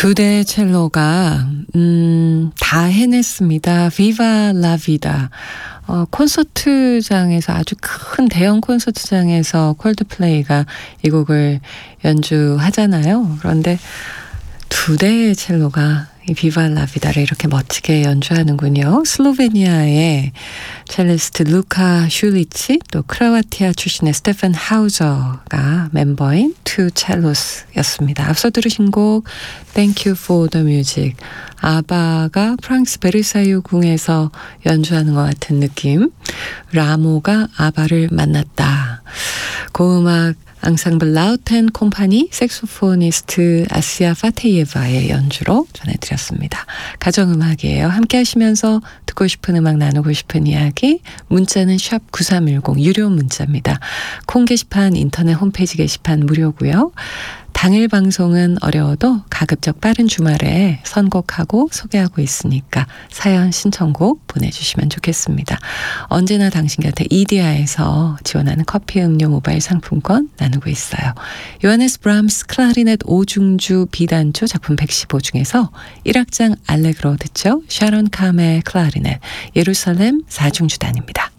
두 대의 첼로가 다 해냈습니다. Viva la vida. 콘서트장에서 아주 큰 대형 콘서트장에서 콜드플레이가 이 곡을 연주하잖아요. 그런데 두 대의 첼로가 이 비바 라 비다를 이렇게 멋지게 연주하는군요. 슬로베니아의 첼리스트 루카 슐리치, 또 크로아티아 출신의 스테판 하우저가 멤버인 투 첼로스였습니다. 앞서 들으신 곡 Thank You for the Music, 아바가 프랑스 베르사유 궁에서 연주하는 것 같은 느낌. 라모가 아바를 만났다. 고음악 앙상블 라우텐 콤파니 색소포니스트 아시아 파테예바의 연주로 전해드렸습니다. 가정음악이에요. 함께 하시면서 듣고 싶은 음악, 나누고 싶은 이야기, 문자는 샵 9310 유료 문자입니다. 콩 게시판, 인터넷 홈페이지 게시판 무료고요. 당일 방송은 어려워도 가급적 빠른 주말에 선곡하고 소개하고 있으니까 사연 신청곡 보내주시면 좋겠습니다. 언제나 당신 곁에 이디야에서 지원하는 커피 음료 모바일 상품권 나누고 있어요. 요하네스 브람스 클라리넷 5중주 비단조 작품 115 중에서 1악장 알레그로 듣죠. 샤론 카메 클라리넷 예루살렘 4중주단입니다.